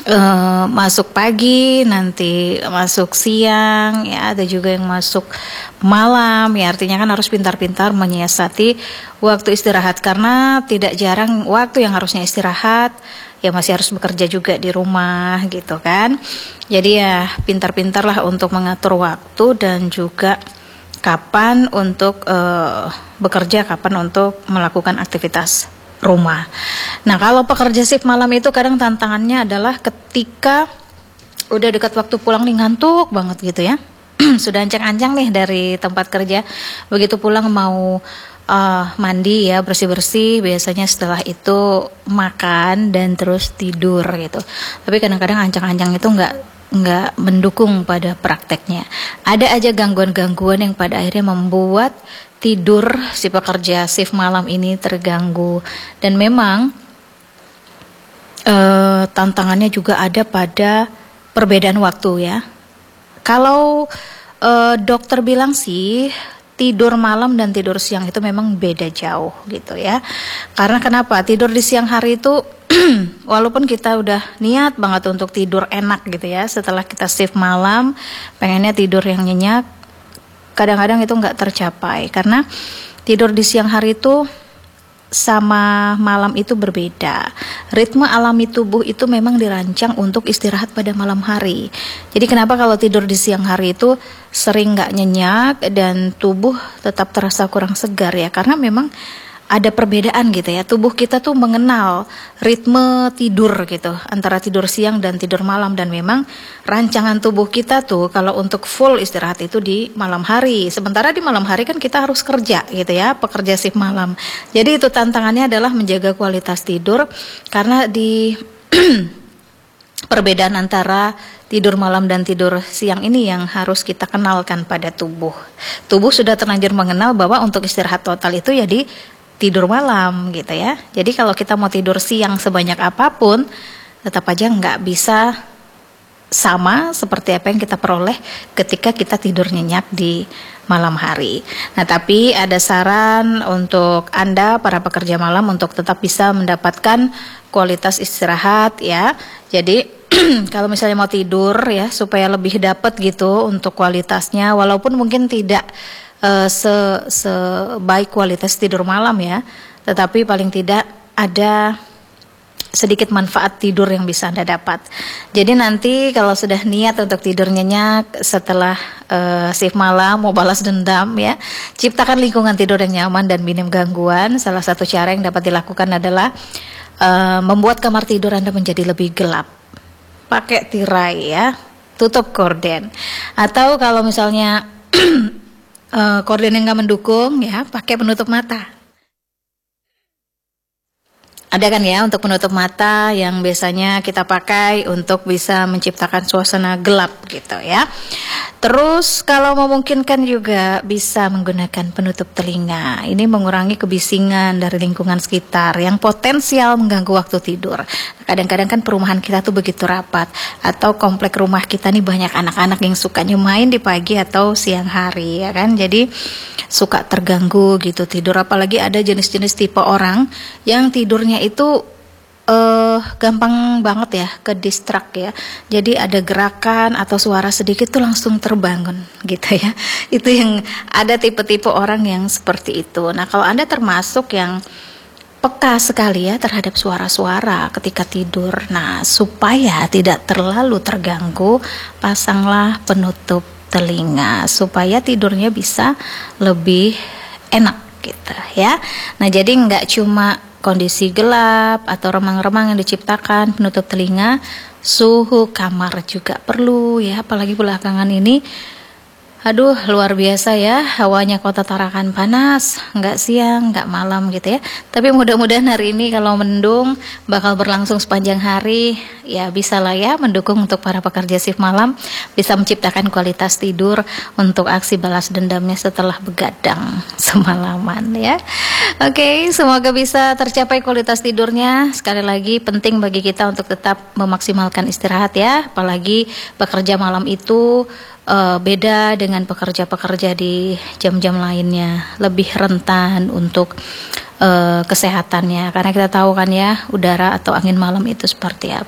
masuk pagi, nanti masuk siang, ya ada juga yang masuk malam, ya artinya kan harus pintar-pintar menyiasati waktu istirahat karena tidak jarang waktu yang harusnya istirahat, ya masih harus bekerja juga di rumah gitu kan. Jadi ya pintar-pintarlah untuk mengatur waktu dan juga kapan untuk bekerja, kapan untuk melakukan aktivitas rumah. Nah, kalau pekerja shift malam itu kadang tantangannya adalah ketika udah dekat waktu pulang nih ngantuk banget gitu ya. Sudah ancang-ancang nih dari tempat kerja. Begitu pulang mau mandi ya, bersih-bersih, biasanya setelah itu makan dan terus tidur gitu. Tapi kadang-kadang ancang-ancang itu nggak mendukung pada prakteknya. Ada aja gangguan-gangguan yang pada akhirnya membuat tidur si pekerja shift malam ini terganggu. Dan memang tantangannya juga ada pada perbedaan waktu ya. Kalau dokter bilang sih tidur malam dan tidur siang itu memang beda jauh gitu ya. Karena kenapa? Tidur di siang hari itu walaupun kita udah niat banget untuk tidur enak gitu ya, setelah kita shift malam pengennya tidur yang nyenyak, kadang-kadang itu nggak tercapai karena tidur di siang hari itu sama malam itu berbeda. Ritme alami tubuh itu memang dirancang untuk istirahat pada malam hari. Jadi kenapa kalau tidur di siang hari itu sering nggak nyenyak dan tubuh tetap terasa kurang segar ya? Karena memang ada perbedaan gitu ya. Tubuh kita tuh mengenal ritme tidur gitu antara tidur siang dan tidur malam, dan memang rancangan tubuh kita tuh kalau untuk full istirahat itu di malam hari. Sementara di malam hari kan kita harus kerja gitu ya, pekerja shift malam. Jadi itu tantangannya adalah menjaga kualitas tidur karena di perbedaan antara tidur malam dan tidur siang ini yang harus kita kenalkan pada tubuh. Tubuh sudah terlanjur mengenal bahwa untuk istirahat total itu ya di tidur malam gitu ya. Jadi kalau kita mau tidur siang sebanyak apapun, tetap aja nggak bisa sama seperti apa yang kita peroleh ketika kita tidur nyenyak di malam hari. Nah, tapi ada saran untuk Anda para pekerja malam untuk tetap bisa mendapatkan kualitas istirahat ya. Jadi kalau misalnya mau tidur ya supaya lebih dapat gitu untuk kualitasnya, walaupun mungkin tidak sebaik kualitas tidur malam ya, tetapi paling tidak ada sedikit manfaat tidur yang bisa Anda dapat. Jadi nanti kalau sudah niat untuk tidur nyenyak setelah shift malam mau balas dendam ya, ciptakan lingkungan tidur yang nyaman dan minim gangguan. Salah satu cara yang dapat dilakukan adalah membuat kamar tidur Anda menjadi lebih gelap. Pakai tirai ya, tutup gorden. Atau kalau misalnya korden yang nggak mendukung ya, pakai penutup mata. Ada kan ya untuk penutup mata yang biasanya kita pakai untuk bisa menciptakan suasana gelap gitu ya. Terus kalau memungkinkan juga bisa menggunakan penutup telinga. Ini mengurangi kebisingan dari lingkungan sekitar yang potensial mengganggu waktu tidur. Kadang-kadang kan perumahan kita tuh begitu rapat, atau komplek rumah kita nih banyak anak-anak yang sukanya main di pagi atau siang hari ya kan. Jadi suka terganggu gitu tidur, apalagi ada jenis-jenis tipe orang yang tidurnya itu gampang banget ya ke distract ya. Jadi ada gerakan atau suara sedikit tuh langsung terbangun gitu ya. Itu yang ada tipe-tipe orang yang seperti itu. Nah, kalau Anda termasuk yang peka sekali ya terhadap suara-suara ketika tidur, nah supaya tidak terlalu terganggu, pasanglah penutup telinga supaya tidurnya bisa lebih enak gitu ya. Nah, jadi nggak cuma kondisi gelap atau remang-remang yang diciptakan penutup telinga, suhu kamar juga perlu ya, apalagi belakangan ini aduh luar biasa ya, hawanya Kota Tarakan panas, nggak siang, nggak malam gitu ya. Tapi mudah-mudahan hari ini kalau mendung bakal berlangsung sepanjang hari, ya bisa lah ya mendukung untuk para pekerja shift malam, bisa menciptakan kualitas tidur untuk aksi balas dendamnya setelah begadang semalaman ya. Oke, semoga bisa tercapai kualitas tidurnya. Sekali lagi penting bagi kita untuk tetap memaksimalkan istirahat ya, apalagi bekerja malam itu beda dengan pekerja-pekerja di jam-jam lainnya, lebih rentan untuk kesehatannya, karena kita tahu kan ya udara atau angin malam itu seperti apa.